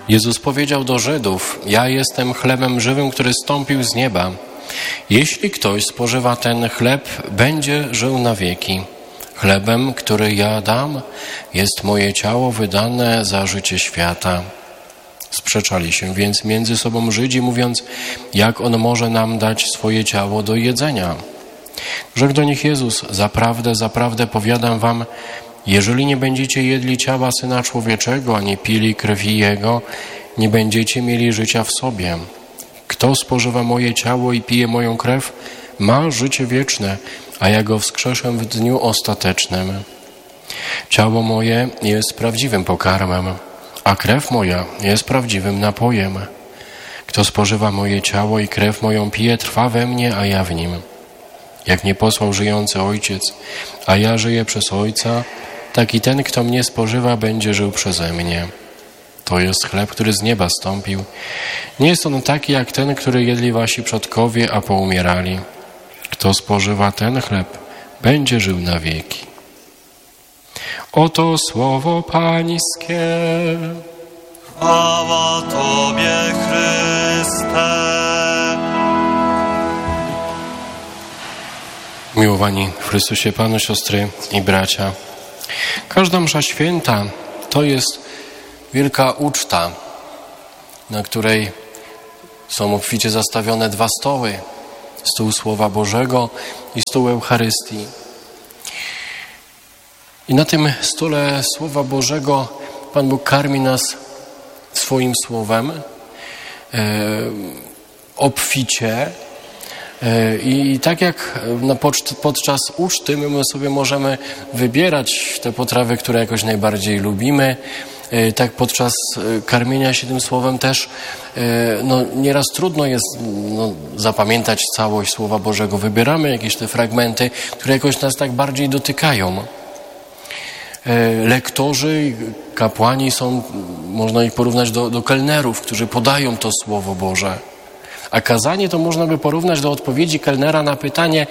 Jezus powiedział do Żydów: ja jestem chlebem żywym, który zstąpił z nieba. Jeśli ktoś spożywa ten chleb, będzie żył na wieki. Chlebem, który ja dam, jest moje ciało wydane za życie świata. Sprzeczali się więc między sobą Żydzi, mówiąc: jak on może nam dać swoje ciało do jedzenia? Rzekł do nich Jezus: zaprawdę, zaprawdę powiadam wam, jeżeli nie będziecie jedli ciała Syna Człowieczego, ani pili krwi Jego, nie będziecie mieli życia w sobie. Kto spożywa moje ciało i pije moją krew, ma życie wieczne, a ja go wskrzeszę w dniu ostatecznym. Ciało moje jest prawdziwym pokarmem, a krew moja jest prawdziwym napojem. Kto spożywa moje ciało i krew moją pije, trwa we mnie, a ja w nim. Jak mnie posłał żyjący Ojciec, a ja żyję przez Ojca, tak i ten, kto mnie spożywa, będzie żył przeze mnie. To jest chleb, który z nieba stąpił. Nie jest on taki jak ten, który jedli wasi przodkowie, a poumierali. Kto spożywa ten chleb, będzie żył na wieki. Oto słowo Pańskie. Chwała Tobie, Chryste. Miłowani w Chrystusie Panu, siostry i bracia. Każda msza święta to jest wielka uczta, na której są obficie zastawione dwa stoły. Stół Słowa Bożego i stół Eucharystii. I na tym stole Słowa Bożego Pan Bóg karmi nas swoim Słowem obficie. I tak jak podczas uczty my sobie możemy wybierać te potrawy, które jakoś najbardziej lubimy, tak podczas karmienia się tym Słowem też nieraz trudno jest zapamiętać całość Słowa Bożego. Wybieramy jakieś te fragmenty, które jakoś nas tak bardziej dotykają. Lektorzy, kapłani są, można ich porównać do kelnerów, którzy podają to Słowo Boże. A kazanie to można by porównać do odpowiedzi kelnera na pytanie,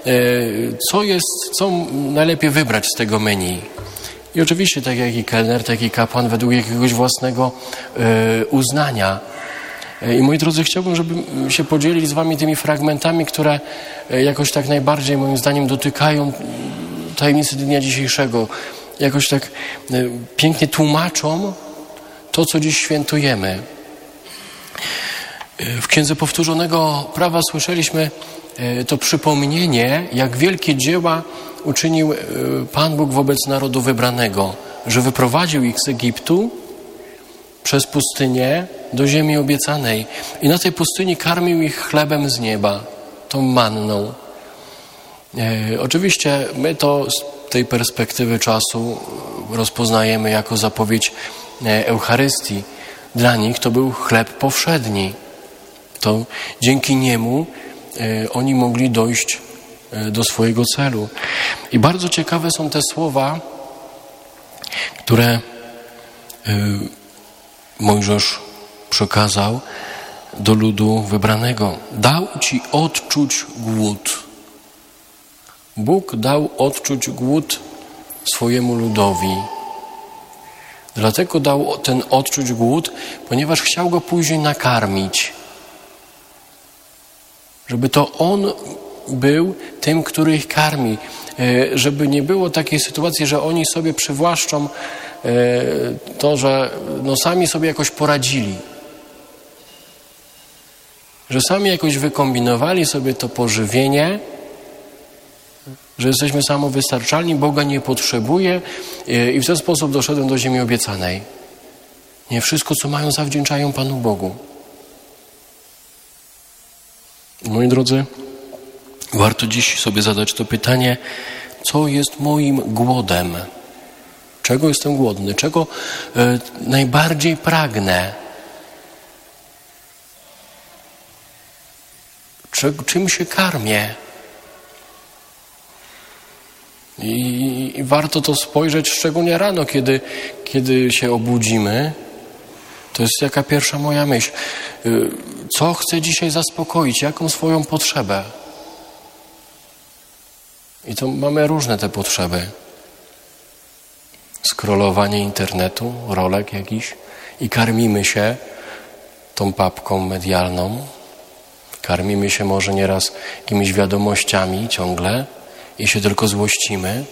co najlepiej wybrać z tego menu. I oczywiście tak jak i kelner, tak i kapłan według jakiegoś własnego uznania. I moi drodzy, chciałbym, żeby się podzielić z wami tymi fragmentami, które jakoś tak najbardziej moim zdaniem dotykają tajemnicy dnia dzisiejszego. Jakoś tak pięknie tłumaczą to, co dziś świętujemy. W Księdze Powtórzonego Prawa słyszeliśmy to przypomnienie, jak wielkie dzieła uczynił Pan Bóg wobec narodu wybranego, że wyprowadził ich z Egiptu przez pustynię do ziemi obiecanej i na tej pustyni karmił ich chlebem z nieba, tą manną. Oczywiście my to z tej perspektywy czasu rozpoznajemy jako zapowiedź Eucharystii. Dla nich to był chleb powszedni. To dzięki niemu oni mogli dojść do swojego celu. I bardzo ciekawe są te słowa, które Mojżesz przekazał do ludu wybranego. Dał ci odczuć głód. Bóg dał odczuć głód swojemu ludowi. Dlatego dał ten odczuć głód, ponieważ chciał go później nakarmić. Żeby to On był tym, który ich karmi. Żeby nie było takiej sytuacji, że oni sobie przywłaszczą to, że sami sobie jakoś poradzili. Że sami jakoś wykombinowali sobie to pożywienie, że jesteśmy samowystarczalni, Boga nie potrzebuje i w ten sposób doszedłem do ziemi obiecanej. Nie, wszystko, co mają, zawdzięczają Panu Bogu. Moi drodzy, warto dziś sobie zadać to pytanie, co jest moim głodem? Czego jestem głodny? Czego najbardziej pragnę? Czym się karmię? I warto to spojrzeć szczególnie rano, kiedy się obudzimy. To jest jaka pierwsza moja myśl. Co chcę dzisiaj zaspokoić? Jaką swoją potrzebę? I to mamy różne te potrzeby. Scrollowanie internetu, rolek jakiś, i karmimy się tą papką medialną. Karmimy się może nieraz jakimiś wiadomościami ciągle i się tylko złościmy.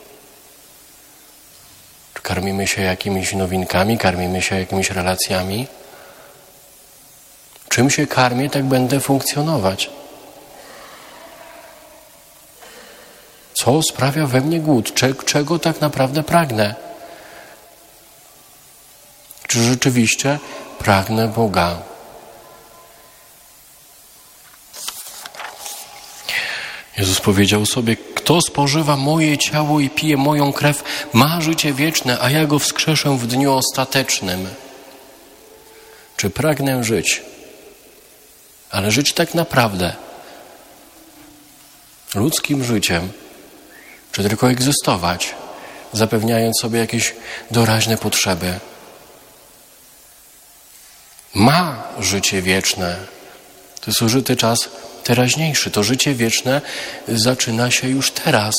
Karmimy się jakimiś nowinkami, karmimy się jakimiś relacjami. Czym się karmię, tak będę funkcjonować. Co sprawia we mnie głód? Czego tak naprawdę pragnę? Czy rzeczywiście pragnę Boga? Jezus powiedział sobie: kto spożywa moje ciało i pije moją krew, ma życie wieczne, a ja go wskrzeszę w dniu ostatecznym. Czy pragnę żyć? Ale żyć tak naprawdę ludzkim życiem, czy tylko egzystować, zapewniając sobie jakieś doraźne potrzeby? Ma życie wieczne. To jest użyty czas teraźniejszy. To życie wieczne zaczyna się już teraz.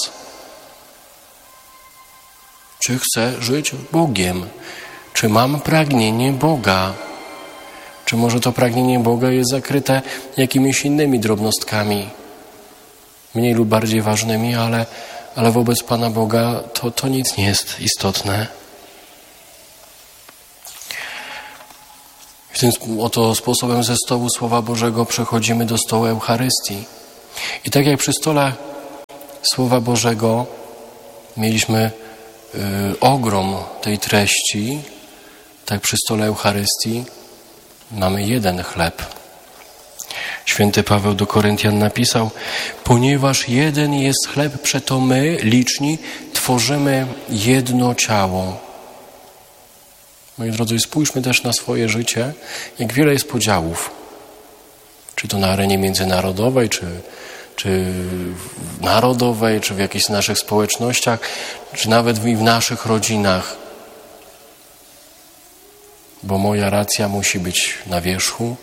Czy chcę żyć Bogiem? Czy mam pragnienie Boga? Czy może to pragnienie Boga jest zakryte jakimiś innymi drobnostkami, mniej lub bardziej ważnymi, ale wobec Pana Boga to nic nie jest istotne. W tym oto sposobem ze stołu Słowa Bożego przechodzimy do stołu Eucharystii. I tak jak przy stole Słowa Bożego mieliśmy ogrom tej treści, tak przy stole Eucharystii mamy jeden chleb. Święty Paweł do Koryntian napisał: ponieważ jeden jest chleb, przeto my, liczni, tworzymy jedno ciało. Moi drodzy, spójrzmy też na swoje życie, jak wiele jest podziałów. Czy to na arenie międzynarodowej, czy narodowej, czy w jakichś naszych społecznościach, czy nawet w naszych rodzinach. Bo moja racja musi być na wierzchu,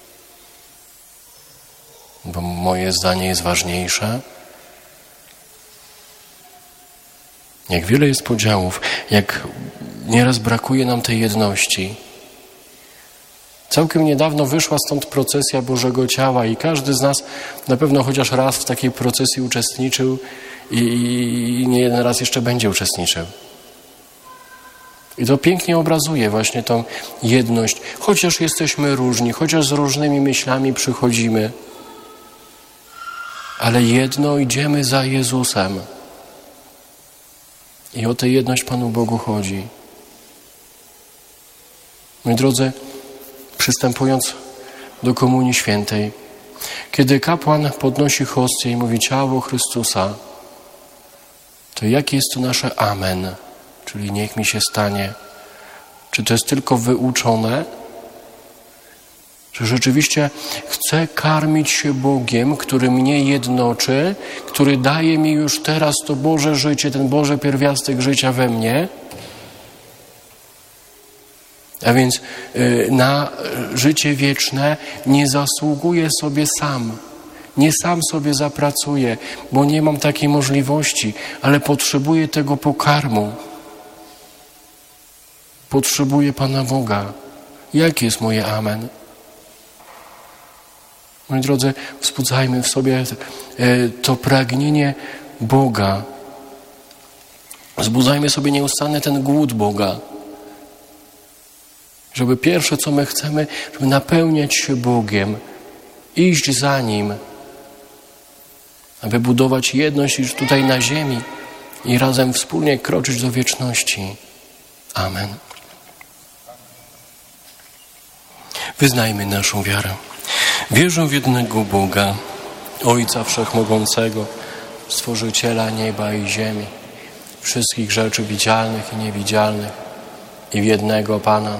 bo moje zdanie jest ważniejsze. Jak wiele jest podziałów, jak nieraz brakuje nam tej jedności. Całkiem niedawno wyszła stąd procesja Bożego Ciała i każdy z nas na pewno chociaż raz w takiej procesji uczestniczył i nie jeden raz jeszcze będzie uczestniczył. I to pięknie obrazuje właśnie tą jedność. Chociaż jesteśmy różni, chociaż z różnymi myślami przychodzimy, ale jedno idziemy za Jezusem. I o tę jedność Panu Bogu chodzi. Moi drodzy, przystępując do Komunii Świętej, kiedy kapłan podnosi hostię i mówi ciało Chrystusa, to jakie jest to nasze amen, czyli niech mi się stanie? Czy to jest tylko wyuczone? Czy rzeczywiście chcę karmić się Bogiem, który mnie jednoczy, który daje mi już teraz to Boże życie, ten Boży pierwiastek życia we mnie? A więc na życie wieczne nie zasługuję sobie sam. Nie sam sobie zapracuję, bo nie mam takiej możliwości, ale potrzebuję tego pokarmu. Potrzebuję Pana Boga. Jakie jest moje amen? Moi drodzy, wzbudzajmy w sobie to pragnienie Boga. Wzbudzajmy sobie nieustanny ten głód Boga. Żeby pierwsze, co my chcemy, żeby napełniać się Bogiem, iść za Nim, aby budować jedność już tutaj na ziemi i razem wspólnie kroczyć do wieczności. Amen. Wyznajmy naszą wiarę. Wierzę w jednego Boga, Ojca Wszechmogącego, Stworzyciela nieba i ziemi, wszystkich rzeczy widzialnych i niewidzialnych, i w jednego Pana,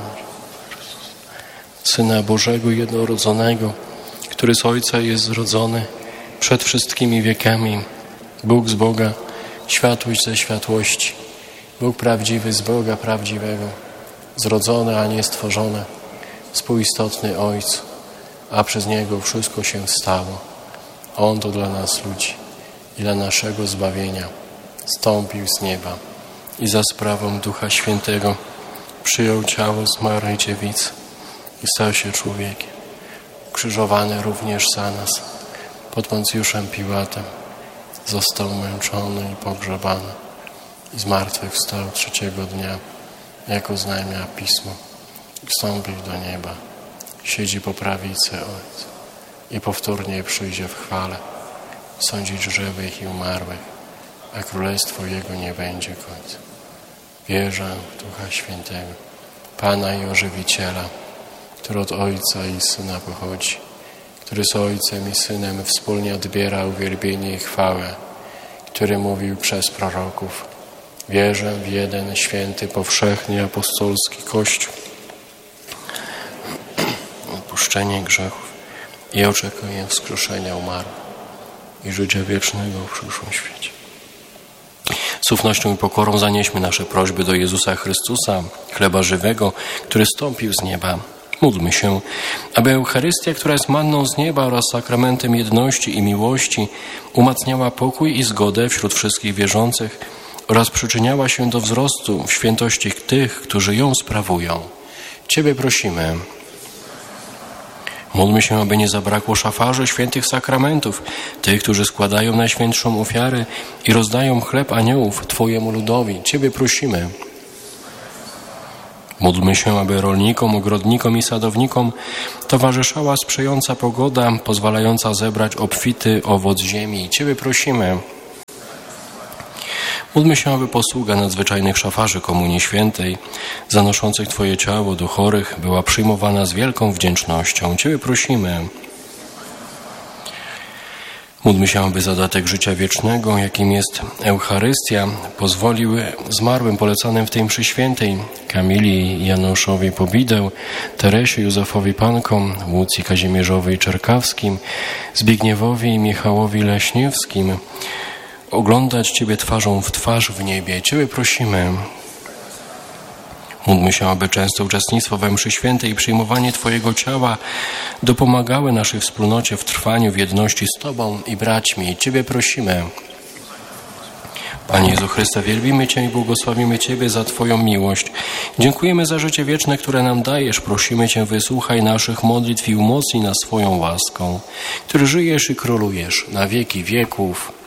Syna Bożego jednorodzonego, który z Ojca jest zrodzony przed wszystkimi wiekami, Bóg z Boga, światłość ze światłości, Bóg prawdziwy z Boga prawdziwego, zrodzony, a nie stworzony, współistotny Ojcu, a przez Niego wszystko się stało. On to dla nas ludzi i dla naszego zbawienia stąpił z nieba i za sprawą Ducha Świętego przyjął ciało zmarłej dziewicy i stał się człowiekiem. Krzyżowany również za nas pod Poncjuszem Piłatem. Został męczony i pogrzebany i zmartwychwstał trzeciego dnia, jak oznajmia Pismo. Wstąpił do nieba, siedzi po prawicy Ojca i powtórnie przyjdzie w chwale sądzić żywych i umarłych, a królestwo Jego nie będzie końca. Wierzę w Ducha Świętego, Pana i Ożywiciela, który od Ojca i Syna pochodzi, który z Ojcem i Synem wspólnie odbiera uwielbienie i chwałę, który mówił przez proroków: wierzę w jeden święty, powszechny, apostolski Kościół, odpuszczenie grzechów i oczekuję wskrzeszenia umarłych i życia wiecznego w przyszłym świecie. Z ufnością i pokorą zanieśmy nasze prośby do Jezusa Chrystusa, chleba żywego, który stąpił z nieba. Módlmy się, aby Eucharystia, która jest manną z nieba oraz sakramentem jedności i miłości, umacniała pokój i zgodę wśród wszystkich wierzących oraz przyczyniała się do wzrostu w świętości tych, którzy ją sprawują. Ciebie prosimy. Módlmy się, aby nie zabrakło szafarzy świętych sakramentów, tych, którzy składają najświętszą ofiarę i rozdają chleb aniołów Twojemu ludowi. Ciebie prosimy. Módlmy się, aby rolnikom, ogrodnikom i sadownikom towarzyszała sprzyjająca pogoda, pozwalająca zebrać obfity owoc ziemi. Ciebie prosimy. Módlmy się, aby posługa nadzwyczajnych szafarzy Komunii Świętej, zanoszących Twoje ciało do chorych, była przyjmowana z wielką wdzięcznością. Ciebie prosimy. Módlmy się, aby zadatek życia wiecznego, jakim jest Eucharystia, pozwolił zmarłym polecanym w tej mszy świętej Kamili Januszowi Pobideł, Teresie Józefowi Pankom, Łucji Kazimierzowi Czerkawskim, Zbigniewowi i Michałowi Leśniewskim oglądać Ciebie twarzą w twarz w niebie. Ciebie prosimy. Módlmy się, aby często uczestnictwo we mszy świętej i przyjmowanie Twojego ciała dopomagały naszej wspólnocie w trwaniu w jedności z Tobą i braćmi. Ciebie prosimy. Panie Jezu Chryste, wielbimy Cię i błogosławimy Ciebie za Twoją miłość. Dziękujemy za życie wieczne, które nam dajesz. Prosimy Cię, wysłuchaj naszych modlitw i umocnij nas swoją łaską, który żyjesz i królujesz na wieki wieków.